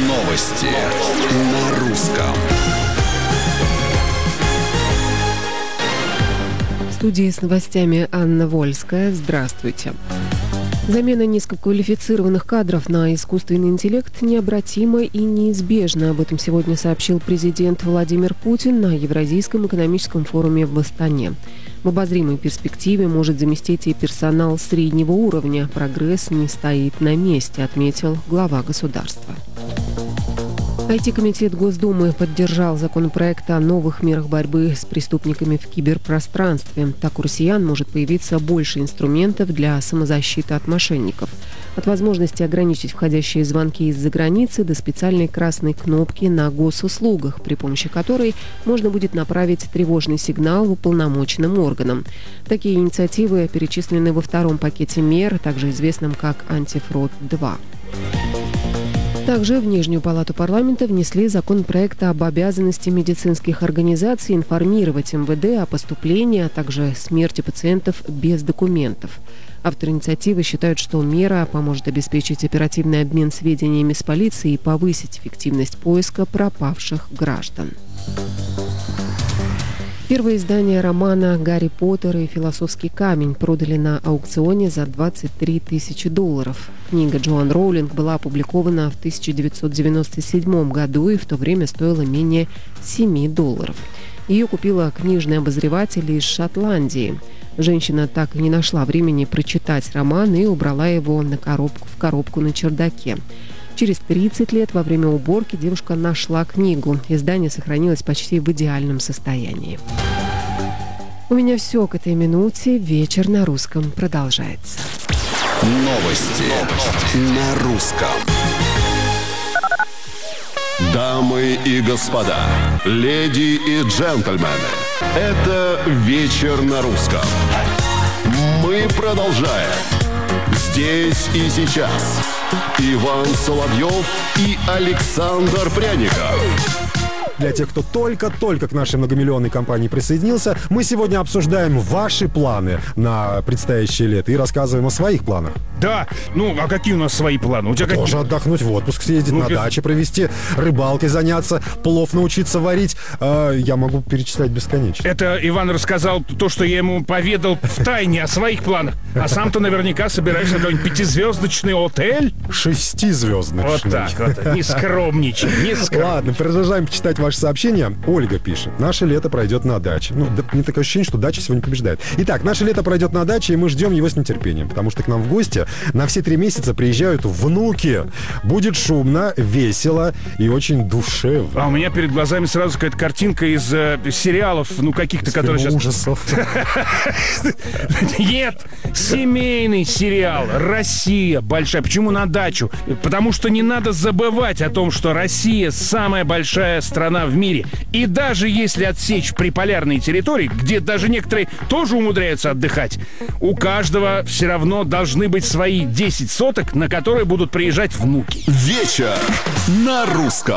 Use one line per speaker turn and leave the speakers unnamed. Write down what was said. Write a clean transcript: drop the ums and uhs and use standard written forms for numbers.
Новости на русском.
В студии с новостями Анна Вольская. Здравствуйте. Замена низкоквалифицированных кадров на искусственный интеллект необратима и неизбежна. Об этом сегодня сообщил президент Владимир Путин на Евразийском экономическом форуме в Астане. В обозримой перспективе может заместить и персонал среднего уровня. Прогресс не стоит на месте, отметил глава государства. IT-комитет Госдумы поддержал законопроект о новых мерах борьбы с преступниками в киберпространстве. Так у россиян может появиться больше инструментов для самозащиты от мошенников. От возможности ограничить входящие звонки из-за границы до специальной красной кнопки на госуслугах, при помощи которой можно будет направить тревожный сигнал уполномоченным органам. Такие инициативы перечислены во втором пакете мер, также известном как «Антифрод-2». Также в Нижнюю палату парламента внесли законопроект об обязанности медицинских организаций информировать МВД о поступлении, а также смерти пациентов без документов. Авторы инициативы считают, что мера поможет обеспечить оперативный обмен сведениями с полицией и повысить эффективность поиска пропавших граждан. Первое издание романа «Гарри Поттер и философский камень» продали на аукционе за $23 тысячи. Книга Джоан Роулинг была опубликована в 1997 году и в то время стоила менее $7. Ее купила книжный обозреватель из Шотландии. Женщина так и не нашла времени прочитать роман и убрала его в коробку на чердаке. Через 30 лет во время уборки девушка нашла книгу. Издание сохранилось почти в идеальном состоянии. У меня все к этой минуте. Вечер на русском продолжается.
Новости на русском. Дамы и господа, леди и джентльмены, это «Вечер на русском». Мы продолжаем. Здесь и сейчас Иван Соловьев и Александр Пряников.
Для тех, кто только-только к нашей многомиллионной компании присоединился, мы сегодня обсуждаем ваши планы на предстоящее лето и рассказываем о своих планах.
Да, а какие у нас свои планы? У тебя
тоже отдохнуть, в отпуск съездить, на даче провести, рыбалкой заняться, плов научиться варить. Я могу перечислять бесконечно.
Это Иван рассказал то, что я ему поведал в тайне о своих планах. А сам-то наверняка собираешься на какой-нибудь 5-звездочный отель?
6-звездочный.
Вот так вот, не скромничай, не скромничай.
Ладно, продолжаем читать ваши сообщения. Ольга пишет: наше лето пройдет на даче. Мне такое ощущение, что дача сегодня побеждает. Итак, наше лето пройдет на даче, и мы ждем его с нетерпением, потому что к нам в гости на все 3 месяца приезжают внуки. Будет шумно, весело и очень душевно.
А у меня перед глазами сразу какая-то картинка из сериалов, каких-то, которые сейчас...
ужасов.
Нет, семейный сериал «Россия большая». Почему на дачу? Потому что не надо забывать о том, что Россия самая большая страна в мире. И даже если отсечь приполярные территории, где даже некоторые тоже умудряются отдыхать, у каждого все равно должны быть свои 10 соток, на которые будут приезжать внуки.
Вечер на русском.